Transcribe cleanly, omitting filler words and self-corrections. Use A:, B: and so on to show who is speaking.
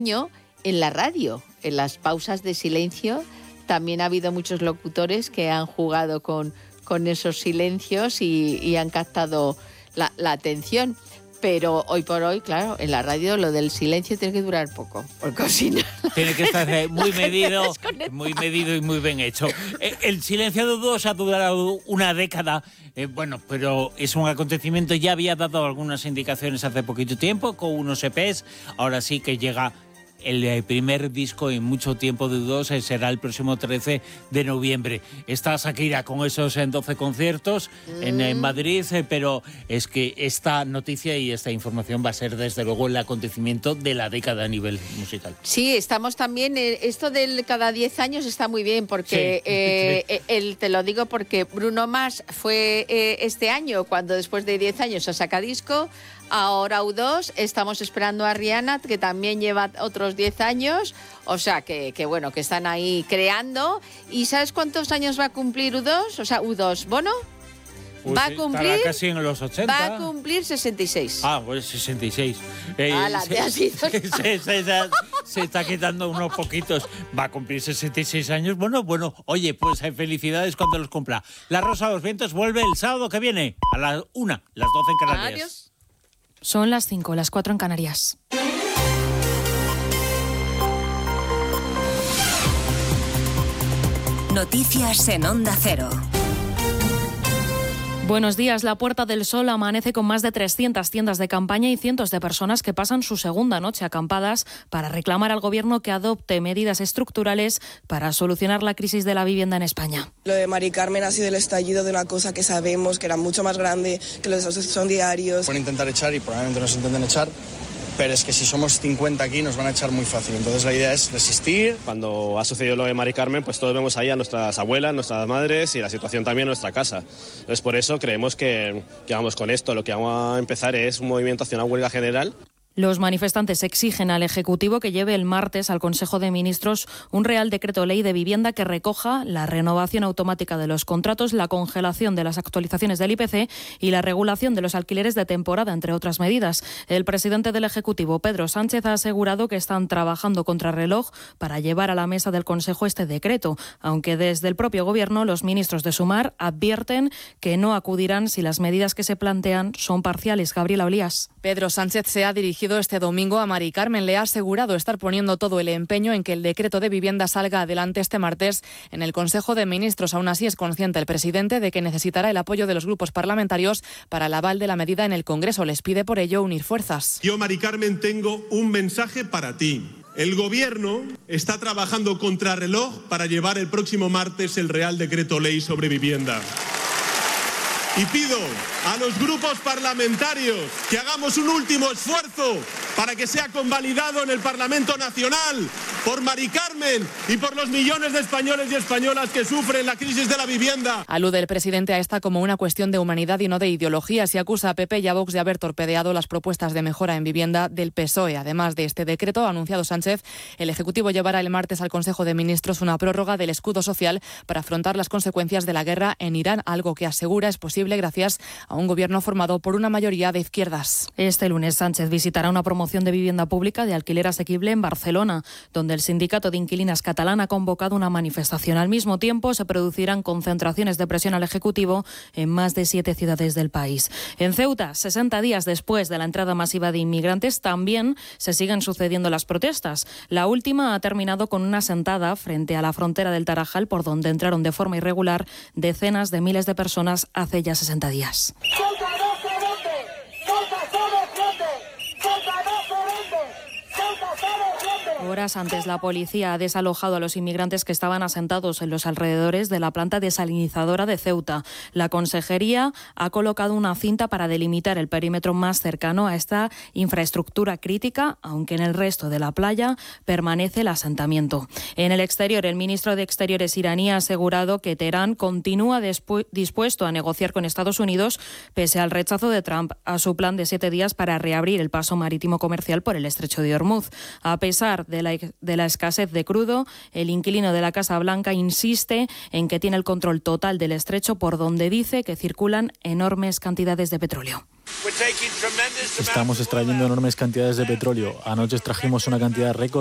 A: En la radio, en las pausas de silencio, también ha habido muchos locutores que han jugado con esos silencios y han captado la atención. Pero hoy por hoy, claro, en la radio lo del silencio tiene que durar poco, porque si no...
B: Tiene que estar muy medido y muy bien hecho. El silencio de U2 ha durado una década, pero es un acontecimiento, ya había dado algunas indicaciones hace poquito tiempo con unos EPs, ahora sí que llega... El primer disco en mucho tiempo de U2 será el próximo 13 de noviembre. Está Shakira con esos 12 conciertos en Madrid, pero es que esta noticia y esta información va a ser desde luego el acontecimiento de la década a nivel musical.
A: Sí, estamos también, esto del cada 10 años está muy bien, porque te lo digo porque Bruno Mars fue este año, cuando después de 10 años se saca disco. Ahora U2, estamos esperando a Rihanna, que también lleva otros 10 años, o sea, que están ahí creando. ¿Y sabes cuántos años va a cumplir U2? O sea, U2, ¿Bono? Va a cumplir...
B: casi en los 80.
A: Va a cumplir 66.
B: Ah, pues 66. Se está quitando unos poquitos. Va a cumplir 66 años. Bueno, oye, pues felicidades cuando los cumpla. La Rosa de los Vientos vuelve el sábado que viene, a las 1, las 12 en Canarias.
A: Adiós.
C: Son las 5, las 4 en Canarias.
D: Noticias en Onda Cero.
C: Buenos días. La Puerta del Sol amanece con más de 300 tiendas de campaña y cientos de personas que pasan su segunda noche acampadas para reclamar al Gobierno que adopte medidas estructurales para solucionar la crisis de la vivienda en España.
E: Lo de Mari Carmen ha sido el estallido de una cosa que sabemos que era mucho más grande, que los desahucios son diarios.
F: Pueden intentar echar y probablemente nos intenten echar, pero es que si somos 50 aquí nos van a echar muy fácil. Entonces la idea es resistir.
G: Cuando ha sucedido lo de Mari Carmen, pues todos vemos ahí a nuestras abuelas, nuestras madres y la situación también en nuestra casa. Entonces por eso creemos que vamos con esto. Lo que vamos a empezar es un movimiento hacia una huelga general.
C: Los manifestantes exigen al Ejecutivo que lleve el martes al Consejo de Ministros un Real Decreto Ley de Vivienda que recoja la renovación automática de los contratos, la congelación de las actualizaciones del IPC y la regulación de los alquileres de temporada, entre otras medidas. El presidente del Ejecutivo, Pedro Sánchez, ha asegurado que están trabajando contrarreloj para llevar a la mesa del Consejo este decreto, aunque desde el propio Gobierno los ministros de Sumar advierten que no acudirán si las medidas que se plantean son parciales. Gabriela Olías.
H: Pedro Sánchez se ha dirigido este domingo a Mari Carmen. Le ha asegurado estar poniendo todo el empeño en que el decreto de vivienda salga adelante este martes en el Consejo de Ministros. Aún así es consciente el presidente de que necesitará el apoyo de los grupos parlamentarios para el aval de la medida en el Congreso. Les pide por ello unir fuerzas.
I: Yo, Mari Carmen, tengo un mensaje para ti. El Gobierno está trabajando contrarreloj para llevar el próximo martes el Real Decreto Ley sobre vivienda. Y pido a los grupos parlamentarios que hagamos un último esfuerzo para que sea convalidado en el Parlamento Nacional por Mari Carmen y por los millones de españoles y españolas que sufren la crisis de la vivienda.
H: Alude el presidente a esta como una cuestión de humanidad y no de ideologías y acusa a PP y a Vox de haber torpedeado las propuestas de mejora en vivienda del PSOE. Además de este decreto, ha anunciado Sánchez, el Ejecutivo llevará el martes al Consejo de Ministros una prórroga del escudo social para afrontar las consecuencias de la guerra en Irán, algo que asegura es posible gracias a un gobierno formado por una mayoría de izquierdas.
C: Este lunes Sánchez visitará una promoción de vivienda pública de alquiler asequible en Barcelona, donde el sindicato de inquilinas catalán ha convocado una manifestación. Al mismo tiempo se producirán concentraciones de presión al Ejecutivo en más de 7 ciudades del país. En Ceuta, 60 días después de la entrada masiva de inmigrantes, también se siguen sucediendo las protestas. La última ha terminado con una sentada frente a la frontera del Tarajal, por donde entraron de forma irregular decenas de miles de personas hace ya 60 días. Horas antes, la policía ha desalojado a los inmigrantes que estaban asentados en los alrededores de la planta desalinizadora de Ceuta. La Consejería ha colocado una cinta para delimitar el perímetro más cercano a esta infraestructura crítica, aunque en el resto de la playa permanece el asentamiento. En el exterior, el ministro de Exteriores iraní ha asegurado que Teherán continúa dispuesto a negociar con Estados Unidos, pese al rechazo de Trump a su plan de 7 días para reabrir el paso marítimo comercial por el estrecho de Hormuz. A pesar de la escasez de crudo, el inquilino de la Casa Blanca insiste en que tiene el control total del estrecho, por donde dice que circulan enormes cantidades de petróleo.
J: Estamos extrayendo enormes cantidades de petróleo. Anoche extrajimos una cantidad récord